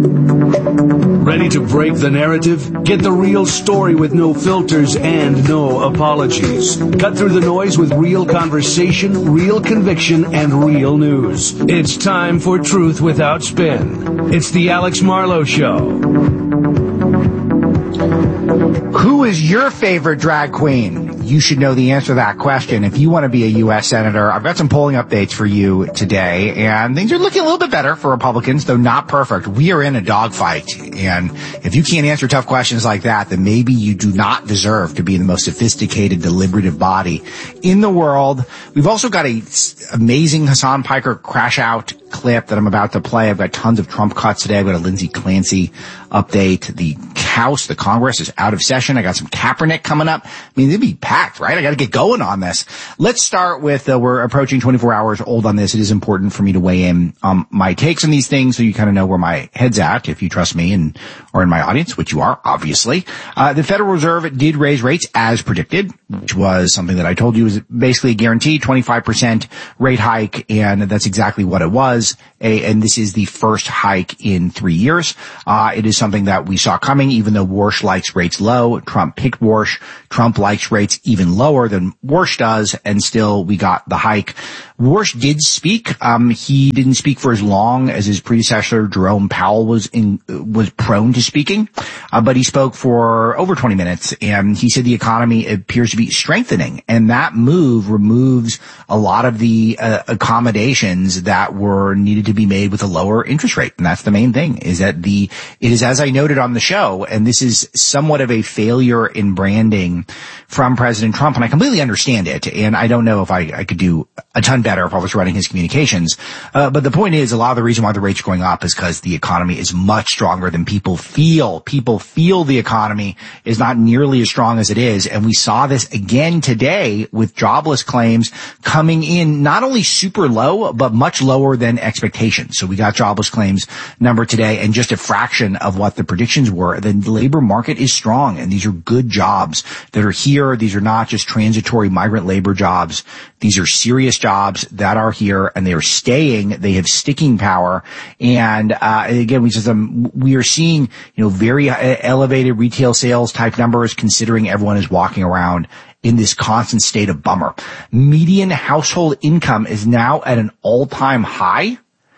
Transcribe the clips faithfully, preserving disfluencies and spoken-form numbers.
Ready to break the narrative? Get the real story with no filters and no apologies. Cut through the noise with real conversation, real conviction, and real news. It's time for Truth Without Spin. It's the Alex Marlow Show. Who is your favorite drag queen? You should know the answer to that question. If you want to be a U S Senator, I've got some polling updates for you today, and things are looking a little bit better for Republicans, though not perfect. We are in a dogfight, and if you can't answer tough questions like that, then maybe you do not deserve to be in the most sophisticated, deliberative body in the world. We've also got a amazing Hassan Piker crash out clip that I'm about to play. I've got tons of Trump cuts today. I've got a Lindsey Clancy update. The House, the Congress is out of session. I got some Kaepernick coming up. I mean, they'd be packed, right? I got to get going on this. Let's start with, uh, we're approaching twenty-four hours old on this. It is important for me to weigh in on my takes on these things so you kind of know where my head's at, if you trust me and are in my audience, which you are, obviously. Uh, the Federal Reserve did raise rates as predicted, which was something that I told you was basically a guarantee, twenty-five percent rate hike, and that's exactly what it was. A, and this is the first hike in three years. Uh, it is something that we saw coming, even though Warsh likes rates low. Trump picked Warsh. Trump likes rates even lower than Warsh does, and still we got the hike. Warsh did speak. Um, he didn't speak for as long as his predecessor, Jerome Powell, was in, was prone to speaking. Uh, but he spoke for over twenty minutes, and he said the economy appears to be strengthening, and that move removes a lot of the uh, accommodations that were needed to be made with a lower interest rate. And that's the main thing, is that the, it is, as I noted on the show, and this is somewhat of a failure in branding from President Trump, and I completely understand it, and I don't know if I, I could do a ton better if I was running his communications. Uh, but the point is, a lot of the reason why the rates are going up is because the economy is much stronger than people feel. People feel the economy is not nearly as strong as it is, and we saw this again today with jobless claims coming in not only super low, but much lower than expectations. So we got jobless claims number today, and just a fraction of what the predictions were. The labor market is strong, and these are good jobs that are here. These are not just transitory migrant labor jobs. These are serious jobs that are here, and they are staying. They have sticking power. And, uh, again, we just, um, we are seeing, you know, very elevated retail sales type numbers, considering everyone is walking around in this constant state of bummer. Median household income is now at an all-time high.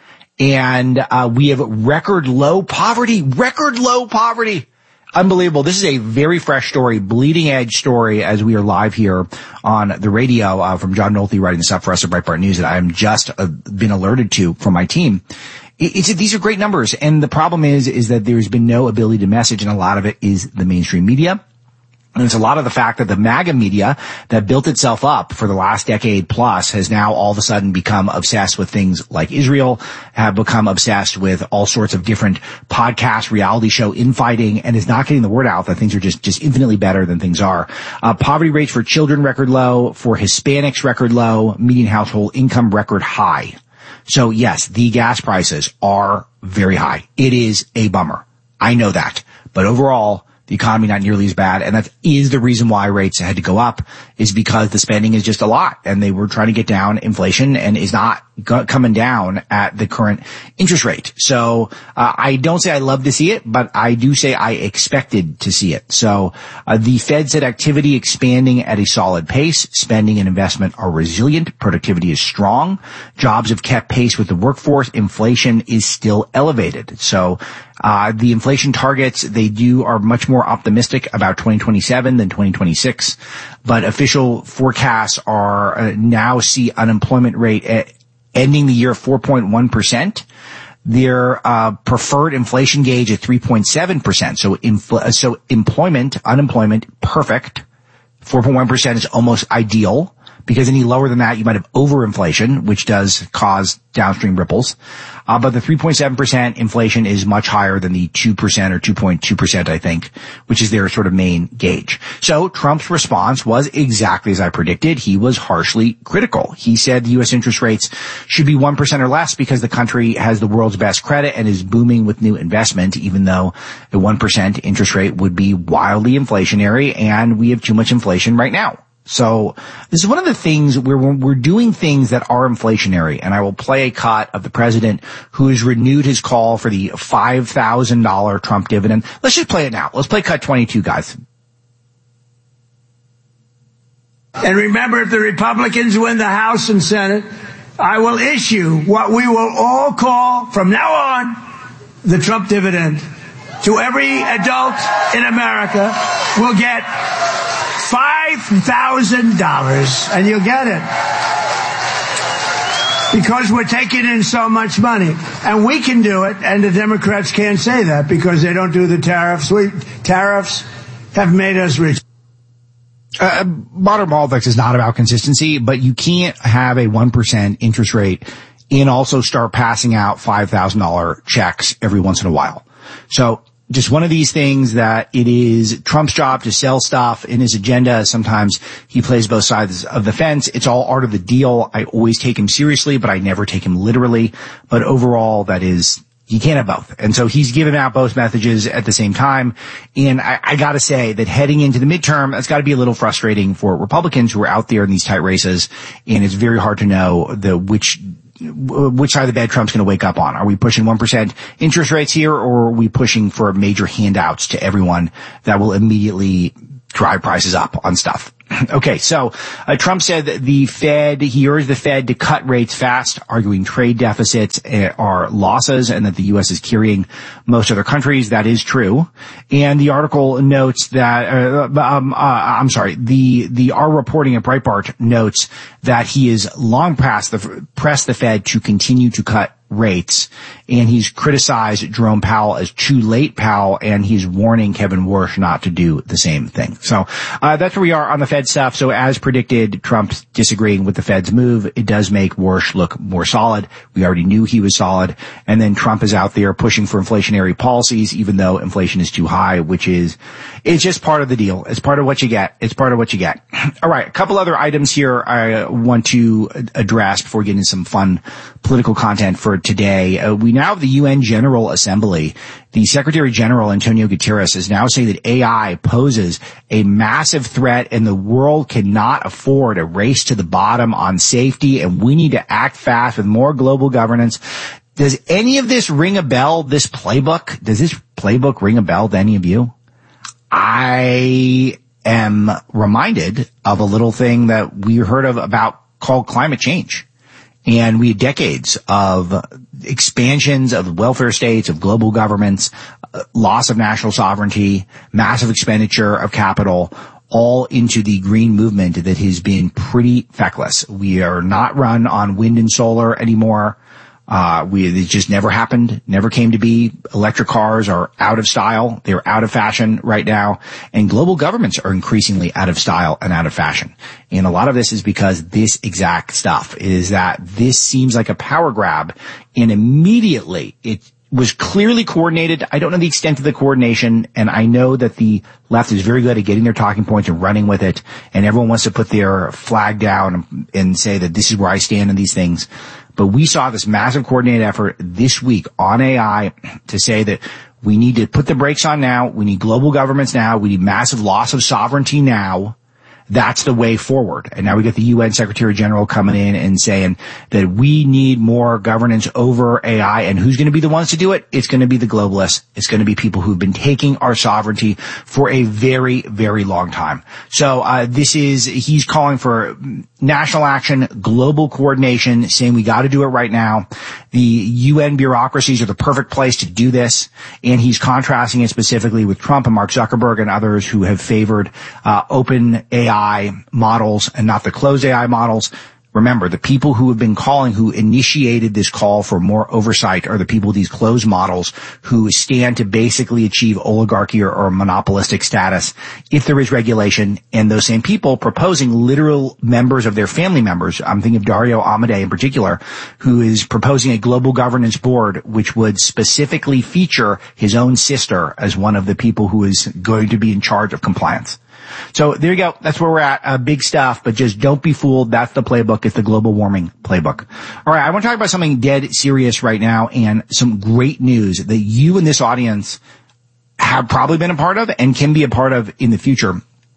And, uh, we have record low poverty, record low poverty. Unbelievable. This is a very fresh story, bleeding edge story, as we are live here on the radio, uh, from John Nolte writing this up for us at Breitbart News that I'm just uh, been alerted to from my team. It, it's, these are great numbers. And the problem is, is that there's been no ability to message, and a lot of it is the mainstream media. And it's a lot of the fact that the MAGA media that built itself up for the last decade plus has now all of a sudden become obsessed with things like Israel, have become obsessed with all sorts of different podcast, reality show infighting, and is not getting the word out that things are just, just infinitely better than things are. Uh, poverty rates for children record low, for Hispanics record low, median household income record high. So yes, the gas prices are very high. It is a bummer. I know that. But overall, the economy not nearly as bad, and that is the reason why rates had to go up, is because the spending is just a lot, and they were trying to get down inflation, and is not go- coming down at the current interest rate. So uh, I don't say I love to see it, but I do say I expected to see it. So uh, the Fed said activity expanding at a solid pace, spending and investment are resilient, productivity is strong, jobs have kept pace with the workforce, inflation is still elevated. So Uh, the inflation targets, they do are much more optimistic about twenty twenty-seven than twenty twenty-six, but official forecasts are uh, now see unemployment rate at ending the year at four point one percent. Their uh, preferred inflation gauge at three point seven percent. So, infl- so employment, unemployment, perfect. four point one percent is almost ideal, because any lower than that, you might have overinflation, which does cause downstream ripples. Uh, but the three point seven percent inflation is much higher than the two percent or two point two percent, I think, which is their sort of main gauge. So Trump's response was exactly as I predicted. He was harshly critical. He said the U S interest rates should be one percent or less because the country has the world's best credit and is booming with new investment, even though a one percent interest rate would be wildly inflationary, and we have too much inflation right now. So this is one of the things where we're doing things that are inflationary, and I will play a cut of the president who has renewed his call for the five thousand dollars Trump dividend. Let's just play it now. Let's play cut twenty-two, guys. And remember, if the Republicans win the House and Senate, I will issue what we will all call from now on the Trump dividend. To every adult in America will get five thousand dollars, and you'll get it. Because we're taking in so much money. And we can do it, and the Democrats can't say that because they don't do the tariffs. We, tariffs have made us rich. Uh, modern politics is not about consistency, but you can't have a one percent interest rate and also start passing out five thousand dollars checks every once in a while. So just one of these things that it is Trump's job to sell stuff in his agenda. Sometimes he plays both sides of the fence. It's all art of the deal. I always take him seriously, but I never take him literally. But overall, that is, you can't have both. And so he's giving out both messages at the same time. And I, I gotta say that heading into the midterm, that's gotta be a little frustrating for Republicans who are out there in these tight races. And it's very hard to know the which which side of the bed Trump's going to wake up on. Are we pushing one percent interest rates here, or are we pushing for major handouts to everyone that will immediately drive prices up on stuff? Okay, so uh, Trump said that the Fed, he urged the Fed to cut rates fast, arguing trade deficits uh, are losses and that the U S is carrying most other countries. That is true. And the article notes that, uh, um, uh, I'm sorry, the, the, our reporting at Breitbart notes that he is long past the, pressed the Fed to continue to cut rates, and he's criticized Jerome Powell as too late Powell, and he's warning Kevin Warsh not to do the same thing. So uh that's where we are on the Fed stuff. So as predicted, Trump's disagreeing with the Fed's move. It does make Warsh look more solid. We already knew he was solid. And then Trump is out there pushing for inflationary policies, even though inflation is too high, which is, it's just part of the deal. It's part of what you get. It's part of what you get. All right, a couple other items here I want to address before getting some fun political content for today. Uh, we now have the U N General Assembly. The Secretary General, Antonio Guterres, is now saying that A I poses a massive threat and the world cannot afford a race to the bottom on safety, and we need to act fast with more global governance. Does any of this ring a bell, this playbook? Does this playbook ring a bell to any of you? I am reminded of a little thing that we heard of about called climate change. And we had decades of expansions of welfare states, of global governments, uh, loss of national sovereignty, massive expenditure of capital, all into the green movement that has been pretty feckless. We are not run on wind and solar anymore. Uh, we, it just never happened, never came to be. Electric cars are out of style. They're out of fashion right now. And global governments are increasingly out of style and out of fashion. And a lot of this is because this exact stuff is that this seems like a power grab, and immediately it was clearly coordinated. I don't know the extent of the coordination, and I know that the left is very good at getting their talking points and running with it, and everyone wants to put their flag down and say that this is where I stand on these things. But we saw this massive coordinated effort this week on A I to say that we need to put the brakes on now. We need global governments now. We need massive loss of sovereignty now. That's the way forward. And now we get the U N Secretary General coming in and saying that we need more governance over A I. And who's going to be the ones to do it? It's going to be the globalists. It's going to be people who've been taking our sovereignty for a very, very long time. So uh this is, he's calling for national action, global coordination, saying we got to do it right now. The U N bureaucracies are the perfect place to do this. And he's contrasting it specifically with Trump and Mark Zuckerberg and others who have favored uh open A I models and not the closed A I models. Remember, the people who have been calling, who initiated this call for more oversight, are the people with these closed models who stand to basically achieve oligarchy or, or monopolistic status if there is regulation. And those same people proposing literal members of their family members. I'm thinking of Dario Amodei in particular, who is proposing a global governance board which would specifically feature his own sister as one of the people who is going to be in charge of compliance. So there you go. That's where we're at. Uh, big stuff, but just don't be fooled. That's the playbook. It's the global warming playbook. All right. I want to talk about something dead serious right now and some great news that you and this audience have probably been a part of and can be a part of in the future.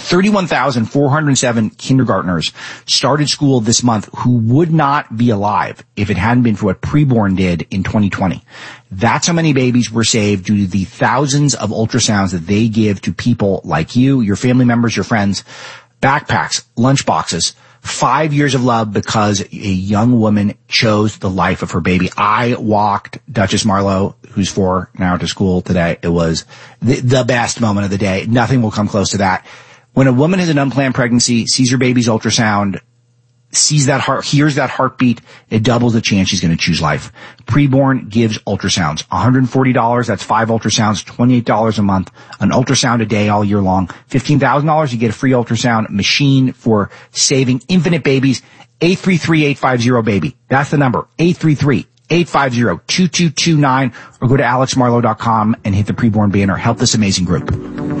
thirty-one thousand four hundred seven kindergartners started school this month who would not be alive if it hadn't been for what Preborn did in twenty twenty. That's how many babies were saved due to the thousands of ultrasounds that they give to people like you, your family members, your friends, backpacks, lunchboxes, five years of love because a young woman chose the life of her baby. I walked Duchess Marlowe, who's four now, to school today. It was the, the best moment of the day. Nothing will come close to that. When a woman has an unplanned pregnancy, sees her baby's ultrasound, sees that heart, hears that heartbeat, it doubles the chance she's going to choose life. Preborn gives ultrasounds. one hundred forty dollars, that's five ultrasounds, twenty-eight dollars a month, an ultrasound a day all year long. fifteen thousand dollars, you get a free ultrasound machine for saving infinite babies. eight three three, eight five zero, baby. That's the number. eight three three, eight five zero, two two two nine, or go to alex marlowe dot com and hit the Preborn banner. Help this amazing group.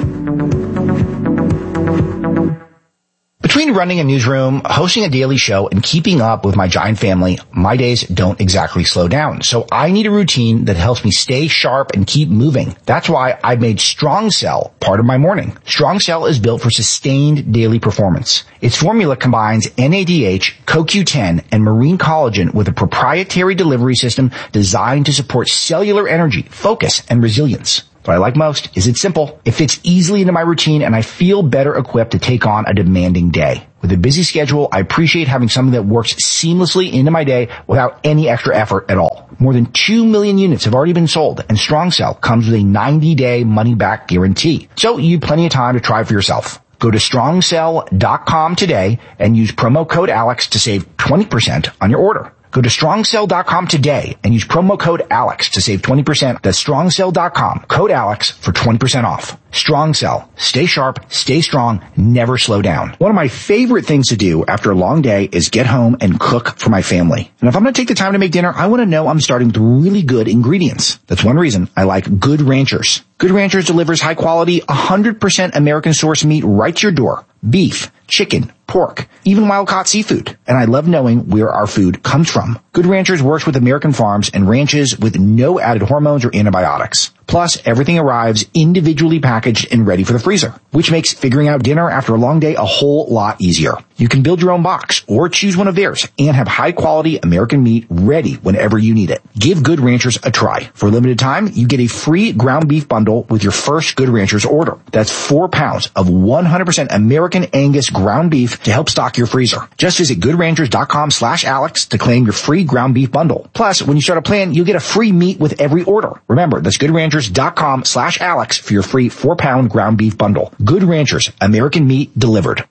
Between running a newsroom, hosting a daily show, and keeping up with my giant family, my days don't exactly slow down. So I need a routine that helps me stay sharp and keep moving. That's why I made Strong Cell part of my morning. Strong Cell is built for sustained daily performance. Its formula combines N A D H, C O Q ten, and marine collagen with a proprietary delivery system designed to support cellular energy, focus, and resilience. What I like most is it's simple. It fits easily into my routine, and I feel better equipped to take on a demanding day. With a busy schedule, I appreciate having something that works seamlessly into my day without any extra effort at all. More than two million units have already been sold, and Strong Cell comes with a ninety-day money-back guarantee. So you have plenty of time to try for yourself. Go to strong cell dot com today and use promo code Alex to save twenty percent on your order. Go to strong cell dot com today and use promo code Alex to save twenty percent. That's strong cell dot com, code Alex for twenty percent off. Strong Cell. Stay sharp, stay strong, never slow down. One of my favorite things to do after a long day is get home and cook for my family. And if I'm going to take the time to make dinner, I want to know I'm starting with really good ingredients. That's one reason I like Good Ranchers. Good Ranchers delivers high quality, one hundred percent American source meat right to your door. Beef, chicken, pork, even wild-caught seafood. And I love knowing where our food comes from. Good Ranchers works with American farms and ranches with no added hormones or antibiotics. Plus, everything arrives individually packaged and ready for the freezer, which makes figuring out dinner after a long day a whole lot easier. You can build your own box or choose one of theirs and have high-quality American meat ready whenever you need it. Give Good Ranchers a try. For a limited time, you get a free ground beef bundle with your first Good Ranchers order. That's four pounds of one hundred percent American Angus ground beef to help stock your freezer. Just visit good ranchers dot com slash Alex to claim your free ground beef bundle. Plus, when you start a plan, you'll get a free meat with every order. Remember, that's good ranchers dot com slash Alex for your free four pound ground beef bundle. Good Ranchers, American meat delivered.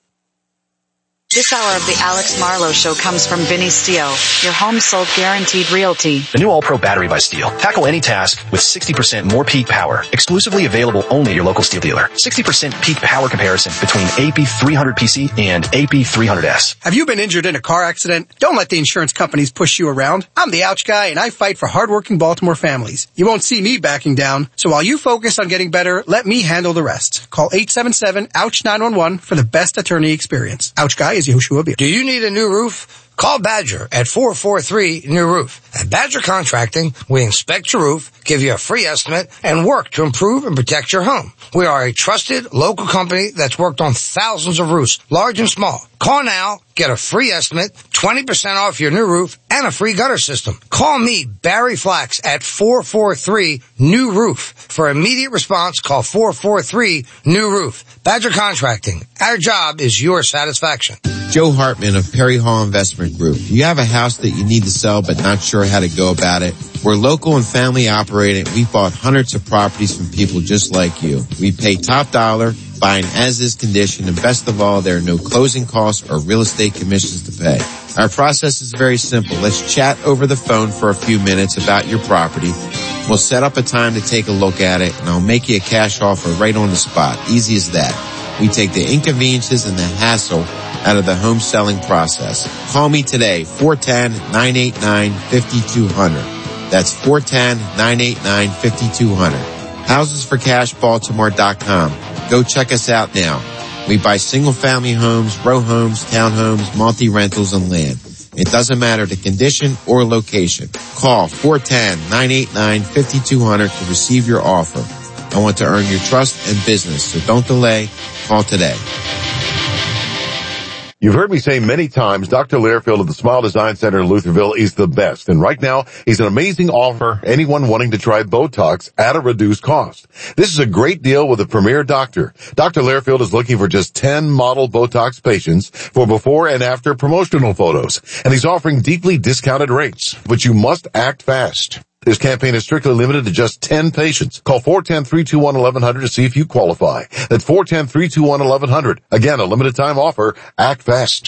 This hour of the Alex Marlowe Show comes from Vinny Steele, your home sold guaranteed realty. The new All-Pro battery by Steele. Tackle any task with sixty percent more peak power. Exclusively available only at your local Steele dealer. sixty percent peak power comparison between A P three hundred P C and A P three hundred S. Have you been injured in a car accident? Don't let the insurance companies push you around. I'm the ouch guy, and I fight for hardworking Baltimore families. You won't see me backing down. So while you focus on getting better, let me handle the rest. Call eight seven seven, ouch nine one one for the best attorney experience. Ouch guy is Yehoshua Beer. Do you need a new roof? Call Badger at four four three, new roof. At Badger Contracting, we inspect your roof, give you a free estimate, and work to improve and protect your home. We are a trusted local company that's worked on thousands of roofs, large and small. Call now, get a free estimate, twenty percent off your new roof, and a free gutter system. Call me, Barry Flax, at four four three, new roof. For immediate response, call four four three, new roof. Badger Contracting. Our job is your satisfaction. Joe Hartman of Perry Hall Investment Group. You have a house that you need to sell but not sure how to go about it? We're local and family operated. We bought hundreds of properties from people just like you. We pay top dollar, buying as-is condition, and best of all, there are no closing costs or real estate commissions to pay. Our process is very simple. Let's chat over the phone for a few minutes about your property. We'll set up a time to take a look at it, and I'll make you a cash offer right on the spot. Easy as that. We take the inconveniences and the hassle out of the home selling process. Call me today, four one zero, nine eight nine, five two zero zero. That's four one zero, nine eight nine, five two zero zero. houses for cash baltimore dot com. Go check us out now. We buy single-family homes, row homes, townhomes, multi-rentals, and land. It doesn't matter the condition or location. Call four one zero, nine eight nine, five two zero zero to receive your offer. I want to earn your trust and business, so don't delay. Call today. You've heard me say many times, Doctor Learfield of the Smile Design Center in Lutherville is the best. And right now, he's an amazing offer for anyone wanting to try Botox at a reduced cost. This is a great deal with a premier doctor. Doctor Learfield is looking for just ten model Botox patients for before and after promotional photos. And he's offering deeply discounted rates. But you must act fast. This campaign is strictly limited to just ten patients. Call four one zero, three two one, one one zero zero to see if you qualify. That's four one zero, three two one, one one zero zero. Again, a limited time offer. Act fast.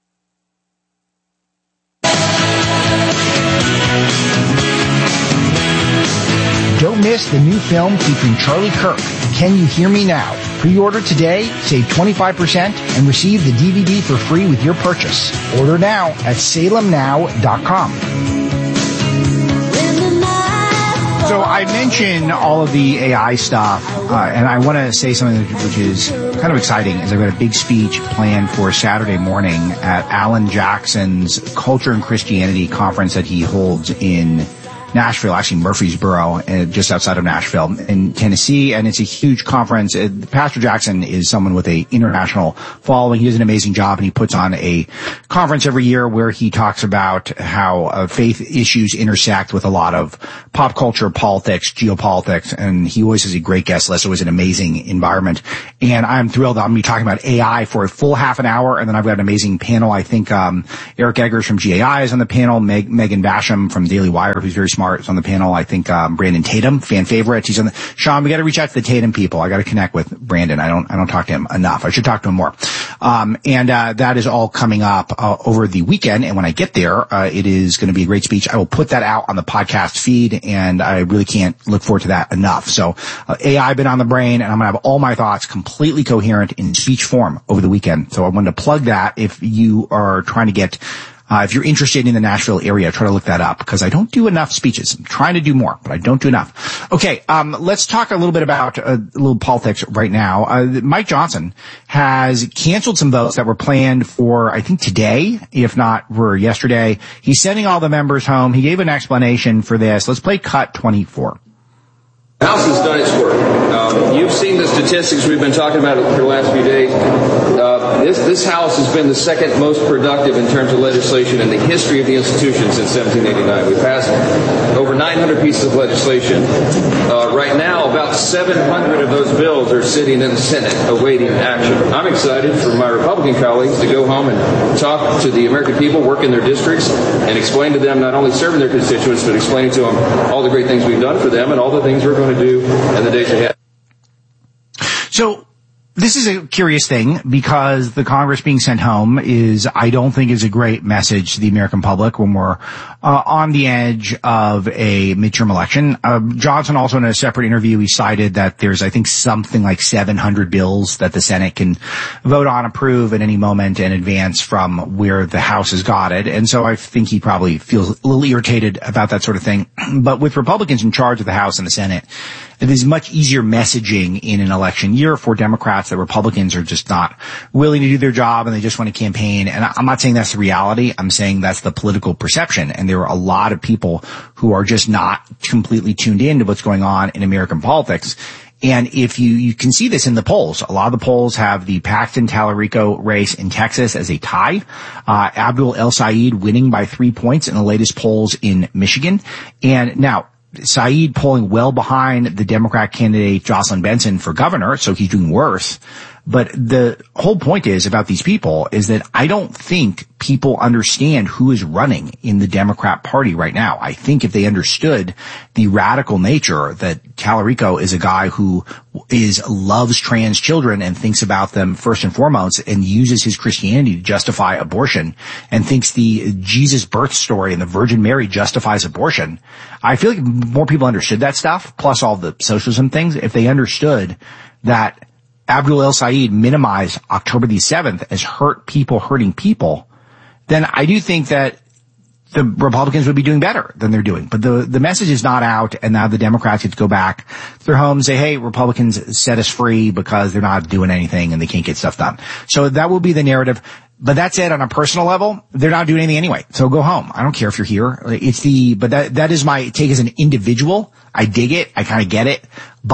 Don't miss the new film featuring Charlie Kirk, Can You Hear Me Now? Pre-order today, save twenty-five percent, and receive the D V D for free with your purchase. Order now at salem now dot com. So I mentioned all of the A I stuff, uh, and I want to say something which is kind of exciting, is I've got a big speech planned for Saturday morning at Alan Jackson's Culture and Christianity conference that he holds in Nashville, actually Murfreesboro, uh, just outside of Nashville in Tennessee, and it's a huge conference. Uh, Pastor Jackson is someone with a international following. He does an amazing job, and he puts on a conference every year where he talks about how uh, faith issues intersect with a lot of pop culture, politics, geopolitics, and he always has a great guest list. It was an amazing environment, and I'm thrilled. I'm going to be talking about A I for a full half an hour, and then I've got an amazing panel. I think um Eric Eggers from G A I is on the panel, Meg, Megan Basham from Daily Wire, who's very smart, is on the panel. I think um, Brandon Tatum, fan favorite. He's on the. Sean, we got to reach out to the Tatum people. I got to connect with Brandon. I don't. I don't talk to him enough. I should talk to him more. Um, and uh, that is all coming up uh, over the weekend. And when I get there, uh, it is going to be a great speech. I will put that out on the podcast feed, and I really can't look forward to that enough. So uh, A I been on the brain, and I'm going to have all my thoughts completely coherent in speech form over the weekend. So I wanted to plug that. If you are trying to get Uh, if you're interested in the Nashville area, try to look that up, because I don't do enough speeches. I'm trying to do more, but I don't do enough. Okay, um, let's talk a little bit about uh, a little politics right now. Uh, Mike Johnson has canceled some votes that were planned for, I think, today, if not for yesterday. He's sending all the members home. He gave an explanation for this. Let's play cut twenty-four. The House has done its work. Um, you've seen the statistics we've been talking about for the last few days. Uh, this, this House has been the second most productive in terms of legislation in the history of the institution since seventeen eighty-nine. We passed over nine hundred pieces of legislation. Uh, right now, about seven hundred of those bills are sitting in the Senate awaiting action. I'm excited for my Republican colleagues to go home and talk to the American people, work in their districts, and explain to them not only serving their constituents, but explaining to them all the great things we've done for them and all the things we're going to do in the days ahead. So this is a curious thing, because the Congress being sent home is, I don't think, is a great message to the American public when we're uh, on the edge of a midterm election. Uh, Johnson also, in a separate interview, he cited that there's, I think, something like seven hundred bills that the Senate can vote on, approve at any moment and advance from where the House has got it. And so I think he probably feels a little irritated about that sort of thing. But with Republicans in charge of the House and the Senate, it is much easier messaging in an election year for Democrats that Republicans are just not willing to do their job and they just want to campaign. And I'm not saying that's the reality. I'm saying that's the political perception. And there are a lot of people who are just not completely tuned in to what's going on in American politics. And if you, you can see this in the polls. A lot of the polls have the Paxton Tallarico race in Texas as a tie. Uh, Abdul El Sayed winning by three points in the latest polls in Michigan. And now, Saeed polling well behind the Democrat candidate Jocelyn Benson for governor, so he's doing worse. But the whole point is about these people is that I don't think people understand who is running in the Democrat Party right now. I think if they understood the radical nature that Tallarico is a guy who is loves trans children and thinks about them first and foremost and uses his Christianity to justify abortion and thinks the Jesus birth story and the Virgin Mary justifies abortion. I feel like more people understood that stuff, plus all the socialism things, if they understood that Abdul El Sayed minimized October the seventh as hurt people hurting people, then I do think that the Republicans would be doing better than they're doing. But the the message is not out, and now the Democrats get to go back to their homes and say, hey, Republicans set us free because they're not doing anything and they can't get stuff done. So that will be the narrative. But that said, on a personal level, they're not doing anything anyway. So go home. I don't care if you're here. It's the, but that, that is my take as an individual. I dig it. I kind of get it. But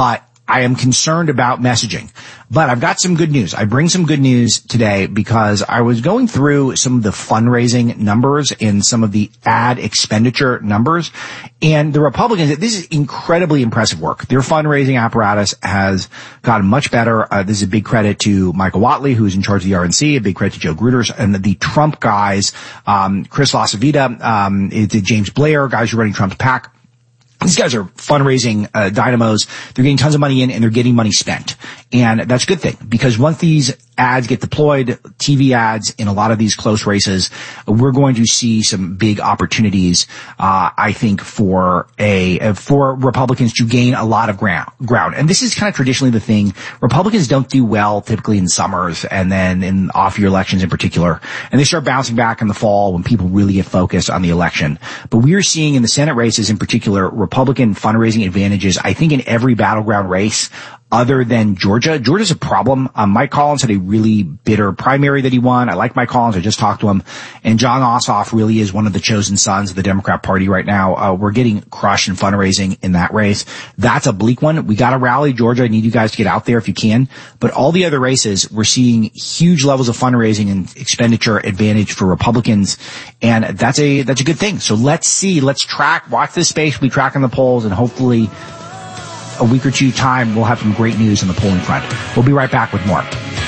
I am concerned about messaging. But I've got some good news. I bring some good news today because I was going through some of the fundraising numbers and some of the ad expenditure numbers, and the Republicans, this is incredibly impressive work. Their fundraising apparatus has gotten much better. Uh, this is a big credit to Michael Whatley, who's in charge of the R N C, a big credit to Joe Gruters, and the, the Trump guys, um, Chris LaCivita, um, James Blair, guys who are running Trump's PAC. These guys are fundraising uh, dynamos. They're getting tons of money in, and they're getting money spent. And that's a good thing, because once these ads get deployed, T V ads in a lot of these close races, we're going to see some big opportunities, uh, I think, for a, for Republicans to gain a lot of ground, ground. And this is kind of traditionally the thing. Republicans don't do well typically in summers and then in off-year elections in particular. And they start bouncing back in the fall when people really get focused on the election. But we're seeing in the Senate races in particular, Republican fundraising advantages, I think, in every battleground race other than Georgia. Georgia's a problem. Um, Mike Collins had a really bitter primary that he won. I like Mike Collins. I just talked to him. And John Ossoff really is one of the chosen sons of the Democrat Party right now. Uh, we're getting crushed in fundraising in that race. That's a bleak one. We got to rally Georgia. I need you guys to get out there if you can. But all the other races, we're seeing huge levels of fundraising and expenditure advantage for Republicans. And that's a, that's a good thing. So let's see. Let's track, watch this space. We'll be tracking the polls, and hopefully a week or two time, we'll have some great news on the polling front. We'll be right back with more.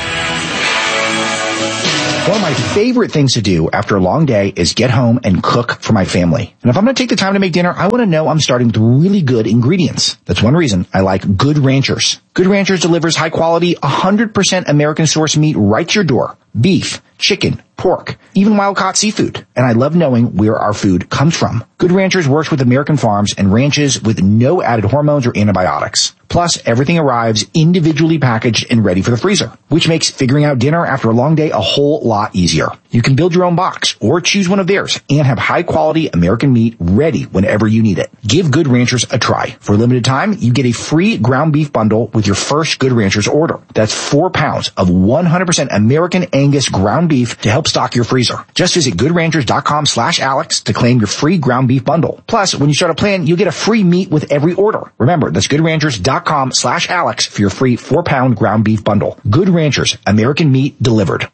One of my favorite things to do after a long day is get home and cook for my family. And if I'm going to take the time to make dinner, I want to know I'm starting with really good ingredients. That's one reason I like Good Ranchers. Good Ranchers delivers high quality, one hundred percent American source meat right to your door. Beef, chicken, pork, even wild-caught seafood. And I love knowing where our food comes from. Good Ranchers works with American farms and ranches with no added hormones or antibiotics. Plus, everything arrives individually packaged and ready for the freezer, which makes figuring out dinner after a long day a whole lot easier. You can build your own box or choose one of theirs and have high-quality American meat ready whenever you need it. Give Good Ranchers a try. For a limited time, you get a free ground beef bundle with your first Good Ranchers order. That's four pounds of one hundred percent American Angus ground beef to help stock your freezer. Just visit goodranchers.com slash Alex to claim your free ground beef bundle. Plus, when you start a plan, you'll get a free meat with every order. Remember, that's goodranchers.com slash Alex for your free four pound ground beef bundle. Good Ranchers, American meat delivered.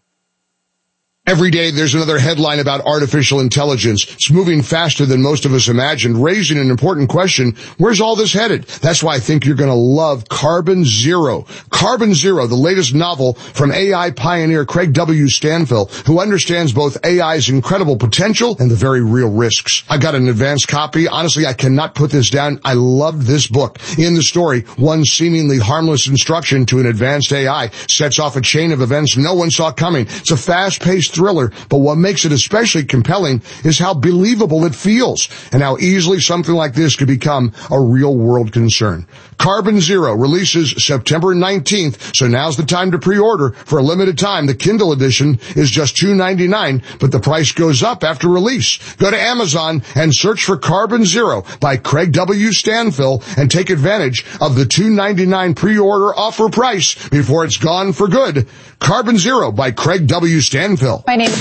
Every day there's another headline about artificial intelligence. It's moving faster than most of us imagined, raising an important question. Where's all this headed? That's why I think you're going to love Carbon Zero. Carbon Zero, the latest novel from A I pioneer Craig W. Stanfill, who understands both A I's incredible potential and the very real risks. I got an advanced copy. Honestly, I cannot put this down. I loved this book. In the story, one seemingly harmless instruction to an advanced A I sets off a chain of events no one saw coming. It's a fast-paced thriller, but what makes it especially compelling is how believable it feels and how easily something like this could become a real-world concern. Carbon Zero releases September nineteenth, so now's the time to pre-order. For a limited time, the Kindle edition is just two ninety-nine, but the price goes up after release. Go to Amazon and search for Carbon Zero by Craig W. Stanfill and take advantage of the two ninety-nine pre-order offer price before it's gone for good. Carbon Zero by Craig W. Stanfill. My name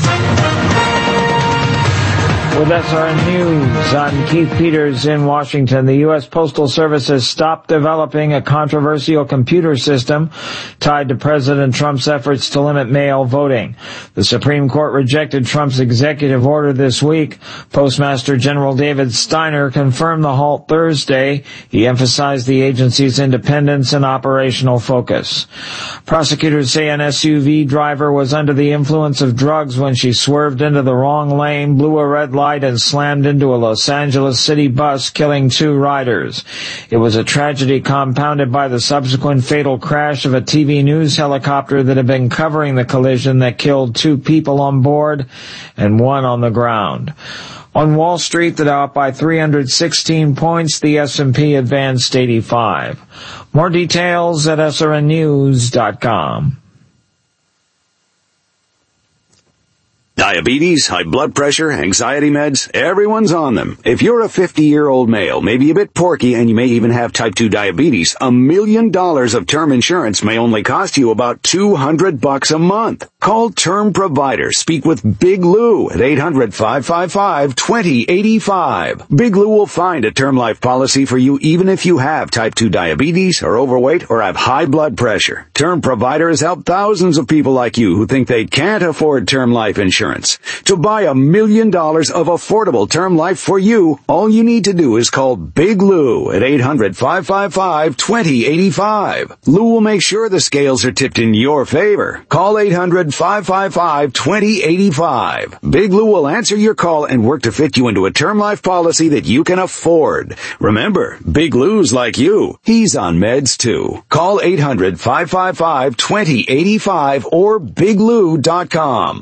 With S R N News, I'm Keith Peters in Washington. The U S Postal Service has stopped developing a controversial computer system tied to President Trump's efforts to limit mail voting. The Supreme Court rejected Trump's executive order this week. Postmaster General David Steiner confirmed the halt Thursday. He emphasized the agency's independence and operational focus. Prosecutors say an S U V driver was under the influence of drugs when she swerved into the wrong lane, blew a red light, and slammed into a Los Angeles city bus, killing two riders. It was a tragedy compounded by the subsequent fatal crash of a T V news helicopter that had been covering the collision that killed two people on board and one on the ground. On Wall Street, the Dow up by three hundred sixteen points, the S and P advanced eighty-five. More details at S R N news dot com. Diabetes, high blood pressure, anxiety meds, everyone's on them. If you're a fifty-year-old male, maybe a bit porky, and you may even have type two diabetes, a million dollars of term insurance may only cost you about two hundred bucks a month. Call Term Provider. Speak with Big Lou at eight hundred, five five five, two zero eight five. Big Lou will find a term life policy for you even if you have type two diabetes, are overweight, or have high blood pressure. Term Provider has helped thousands of people like you who think they can't afford term life insurance. To buy a million dollars of affordable term life for you, all you need to do is call Big Lou at eight hundred, five five five, two zero eight five. Lou will make sure the scales are tipped in your favor. Call eight hundred, five five five, two zero eight five. Big Lou will answer your call and work to fit you into a term life policy that you can afford. Remember, Big Lou's like you. He's on meds too. Call eight hundred, five five five, two zero eight five or big lou dot com.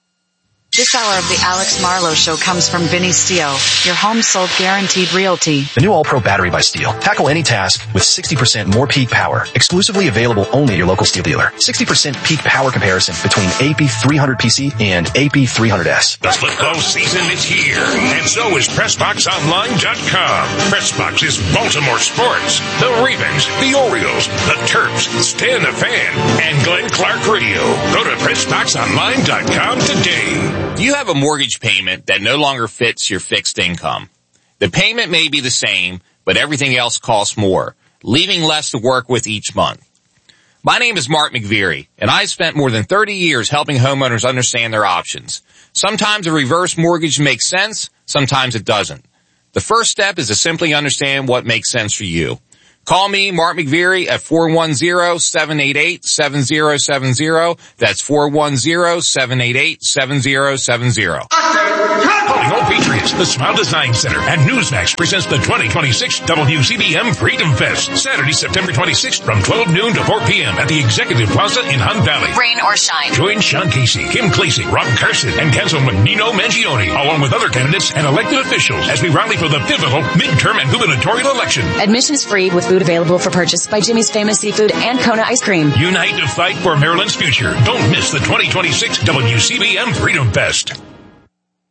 This hour of the Alex Marlowe Show comes from Vinny Steel, your home sold guaranteed realty. The new All-Pro battery by Steel. Tackle any task with sixty percent more peak power. Exclusively available only at your local Steel dealer. sixty percent peak power comparison between A P three hundred P C and A P three hundred S. The football season is here, and so is Press Box Online dot com. PressBox is Baltimore sports. The Ravens, the Orioles, the Terps, Stan the Fan, and Glenn Clark Radio. Go to Press Box Online dot com today. Do you have a mortgage payment that no longer fits your fixed income? The payment may be the same, but everything else costs more, leaving less to work with each month. My name is Mark McVeary, and I've spent more than thirty years helping homeowners understand their options. Sometimes a reverse mortgage makes sense, sometimes it doesn't. The first step is to simply understand what makes sense for you. Call me, Mark McVeary, at four one zero, seven eight eight, seven zero seven zero. That's four one zero, seven eight eight, seven zero seven zero. Calling all Patriots, the Smile Design Center and Newsmax presents the twenty twenty-six W C B M Freedom Fest. Saturday, September twenty-sixth from twelve noon to four p.m. at the Executive Plaza in Hunt Valley. Rain or shine. Join Sean Casey, Kim Clasey, Rob Carson, and Councilman Nino Mangione, along with other candidates and elected officials as we rally for the pivotal midterm and gubernatorial election. Admission is free with food available for purchase by Jimmy's Famous Seafood and Kona Ice Cream. Unite to fight for Maryland's future. Don't miss the twenty twenty-six W C B M Freedom Fest.